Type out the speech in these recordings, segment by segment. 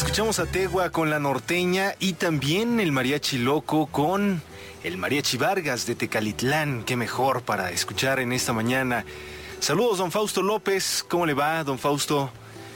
Escuchamos a Tegua con La Norteña y también el Mariachi Loco con el Mariachi Vargas de Tecalitlán. Qué mejor para escuchar en esta mañana. Saludos, don Fausto López. ¿Cómo le va, don Fausto?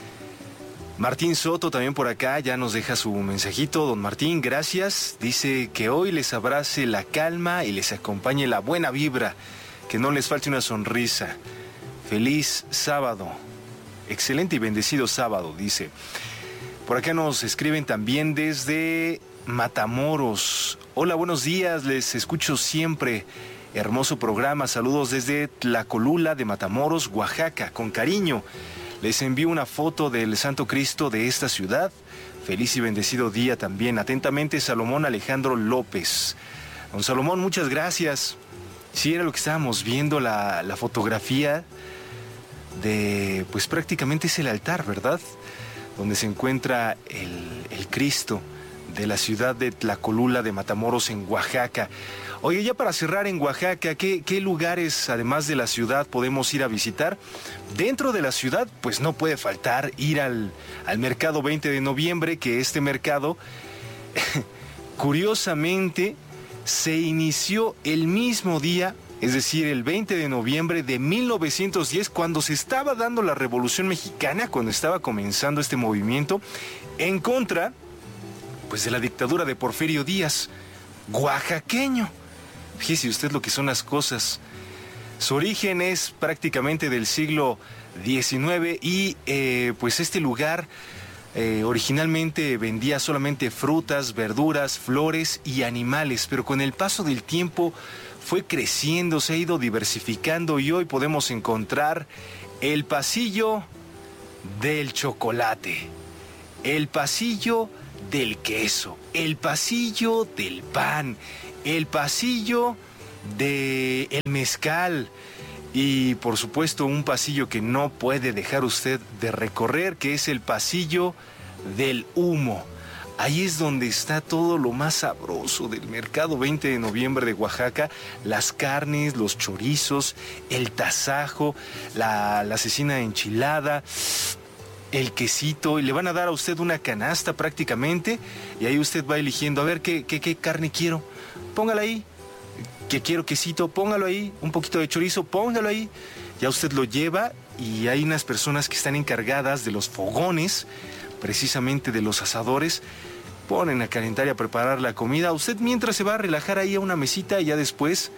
Martín Soto también por acá, ya nos deja su mensajito. Don Martín, gracias. Dice que hoy les abrace la calma y les acompañe la buena vibra. Que no les falte una sonrisa. Feliz sábado. Excelente y bendecido sábado, dice. Por acá nos escriben también desde Matamoros. Hola, buenos días, les escucho siempre. Hermoso programa, saludos desde Tlacolula de Matamoros, Oaxaca, con cariño. Les envío una foto del Santo Cristo de esta ciudad. Feliz y bendecido día también. Atentamente, Salomón Alejandro López. Don Salomón, muchas gracias. Sí, era lo que estábamos viendo, la fotografía de, pues prácticamente es el altar, ¿verdad? Donde se encuentra el Cristo de la ciudad de Tlacolula de Matamoros en Oaxaca. Oye, ya para cerrar en Oaxaca, ¿qué lugares, además de la ciudad, podemos ir a visitar? Dentro de la ciudad, pues no puede faltar ir al mercado 20 de noviembre, que este mercado, curiosamente, se inició el mismo día, es decir, el 20 de noviembre de 1910, cuando se estaba dando la Revolución Mexicana, cuando estaba comenzando este movimiento en contra, pues, de la dictadura de Porfirio Díaz, oaxaqueño. Fíjese usted lo que son las cosas. Su origen es prácticamente del siglo XIX y pues este lugar originalmente vendía solamente frutas, verduras, flores y animales, pero con el paso del tiempo fue creciendo, se ha ido diversificando y hoy podemos encontrar el pasillo del chocolate, el pasillo del queso, el pasillo del pan, el pasillo del mezcal y por supuesto un pasillo que no puede dejar usted de recorrer, que es el pasillo del humo. Ahí es donde está todo lo más sabroso del mercado 20 de noviembre de Oaxaca, las carnes, los chorizos, el tasajo, la cecina enchilada, el quesito, y le van a dar a usted una canasta prácticamente, y ahí usted va eligiendo, a ver qué carne quiero, póngala ahí, que quiero quesito, póngalo ahí, un poquito de chorizo, póngalo ahí, ya usted lo lleva, y hay unas personas que están encargadas de los fogones, precisamente de los asadores, ponen a calentar y a preparar la comida. Usted mientras se va a relajar ahí a una mesita y ya después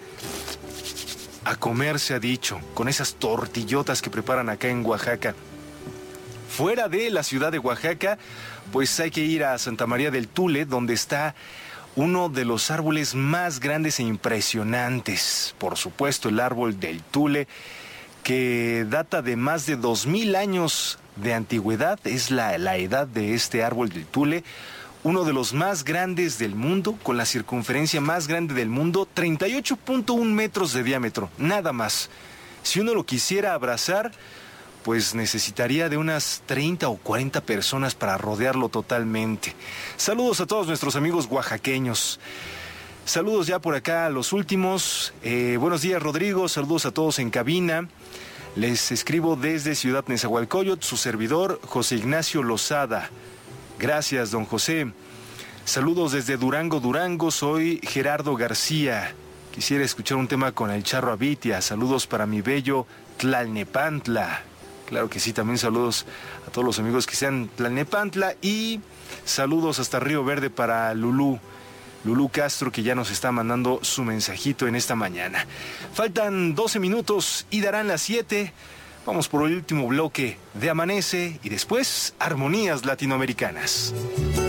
a comer, se ha dicho, con esas tortillotas que preparan acá en Oaxaca. Fuera de la ciudad de Oaxaca, pues hay que ir a Santa María del Tule, donde está uno de los árboles más grandes e impresionantes. Por supuesto, el árbol del Tule, que data de más de 2000 años de antigüedad, es la edad de este árbol del Tule, uno de los más grandes del mundo, con la circunferencia más grande del mundo, 38.1 metros de diámetro, nada más. Si uno lo quisiera abrazar, pues necesitaría de unas 30 o 40 personas para rodearlo totalmente. Saludos a todos nuestros amigos oaxaqueños. Saludos ya por acá a los últimos. Buenos días, Rodrigo. Saludos a todos en cabina. Les escribo desde Ciudad Nezahualcóyotl, su servidor, José Ignacio Lozada. Gracias, don José. Saludos desde Durango, Durango. Soy Gerardo García. Quisiera escuchar un tema con el Charro Abitia. Saludos para mi bello Tlalnepantla. Claro que sí, también saludos a todos los amigos que sean Tlalnepantla. Y saludos hasta Río Verde para Lulú Castro, que ya nos está mandando su mensajito en esta mañana. Faltan 12 minutos y darán las 7. Vamos por el último bloque de Amanece y después Armonías Latinoamericanas.